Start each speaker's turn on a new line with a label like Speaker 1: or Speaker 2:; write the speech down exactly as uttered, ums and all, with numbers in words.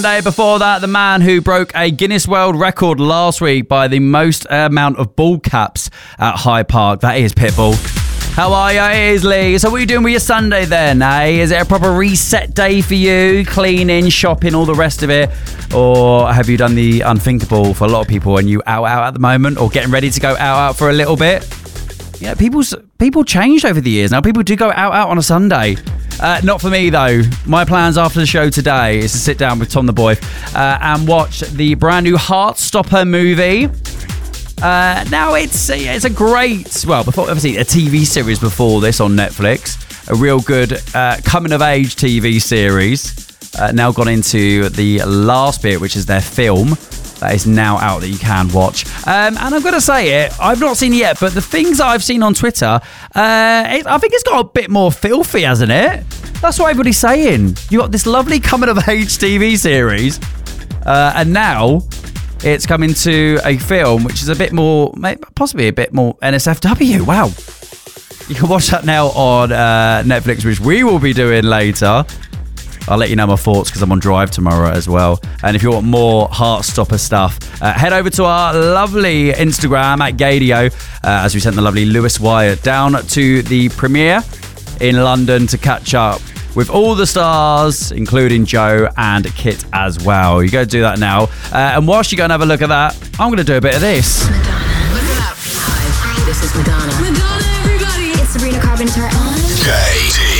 Speaker 1: Before that, the man who broke a Guinness World Record last week by the most amount of ball caps at Hyde Park. That is Pitbull. How are you? It is Lee. So what are you doing with your Sunday then, eh? Is it a proper reset day for you? Cleaning, shopping, all the rest of it? Or have you done the unthinkable for a lot of people and you out out at the moment, or getting ready to go out out for a little bit? Yeah, people's, people changed over the years. Now people do go out out on a Sunday. Uh, not for me, though. My plans after the show today is to sit down with Tom the Boy uh, and watch the brand new Heartstopper movie. Uh, now, it's, it's a great, well, before obviously a T V series before this on Netflix. A real good uh, coming-of-age T V series. Uh, now gone into the last bit, which is their film. That is now out that you can watch. Um, and I'm going to say it, I've not seen it yet, but the things that I've seen on Twitter, uh, it, I think it's got a bit more filthy, hasn't it? That's what everybody's saying. You got this lovely coming-of-age T V series, uh, and now it's coming to a film which is a bit more, possibly a bit more N S F W. Wow. You can watch that now on uh, Netflix, which we will be doing later. I'll let you know my thoughts because I'm on Drive tomorrow as well. And if you want more Heartstopper stuff, uh, head over to our lovely Instagram at Gadio, uh, as we sent the lovely Lewis Wyatt down to the premiere in London to catch up with all the stars, including Joe and Kit as well. You go do that now. Uh, and whilst you go and have a look at that, I'm going to do a bit of this.
Speaker 2: Madonna. What's up? Hi, this is Madonna. Madonna, everybody. It's Sabrina Carpenter on
Speaker 3: Katie.